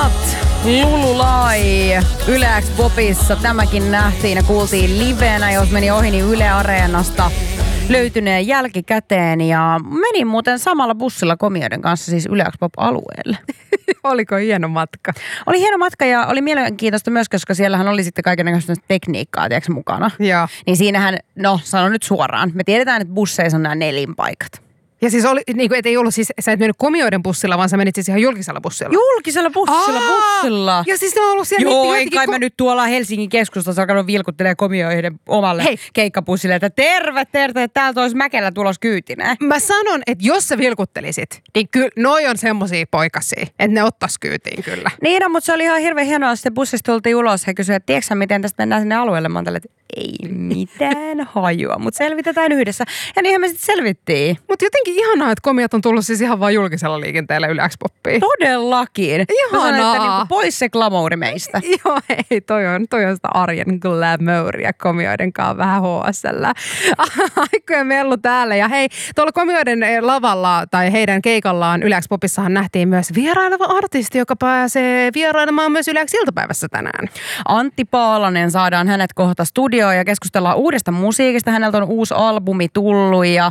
Not Lululai Yle X Popissa. Tämäkin nähtiin ja kuultiin livenä, jos meni ohi, niin Yle Areenasta löytyneen jälkikäteen. Ja menin muuten samalla bussilla komioiden kanssa siis Yle X Pop-alueelle. Oliko hieno matka? Oli hieno matka ja oli mielenkiintoista myös, koska siellähän oli sitten kaikennäköistä tekniikkaa, tiedätkö, mukana. Joo. Niin siinähän, no sanon nyt suoraan, me tiedetään, että busseissa on nämä nelinpaikat. Ja siis oli, niin kuin, et ei ollut siis, sä et mennyt komioiden bussilla, vaan sä menit siis ihan julkisella bussilla. Julkisella bussilla. Ja siis ne on ollut siellä... Joo, ei kai mä nyt tuolla Helsingin keskustassa alkanut vilkuttelemaan komioiden omalle keikkapussille, että terve, täältä olisi Mäkelä tulos kyytinä. Mä sanon, että jos sä vilkuttelisit, niin kyllä noi on semmosia poikasia, että ne ottais kyytiin kyllä. Niin, no, mutta se oli ihan hirveän hienoa. Sitten bussista tultiin ulos. He kysyivät, että tiedätkö sä, miten tästä mennään sinne alueelle? Mä oon että ei mitään hajua, mutta selvitetään yhdessä. Ja niinhän me sitten selvittiin. Mutta jotenkin ihanaa, että komiat on tullut siis ihan vaan julkisella liikenteellä Yle X Poppiin. Todellakin. Ihanaa. Mä sanon, että niinku pois se glamouri meistä. Joo, ei, toi on sitä arjen glamouria komioiden kanssa vähän HSL. Aikojen mellu täällä. Ja hei, tuolla komioiden lavalla tai heidän keikallaan Yle X Popissahan nähtiin myös vieraileva artisti, joka pääsee vierailemaan myös Yle X iltapäivässä tänään. Antti Paalanen, saadaan hänet kohta studioon ja keskustellaan uudesta musiikista. Häneltä on uusi albumi tullut ja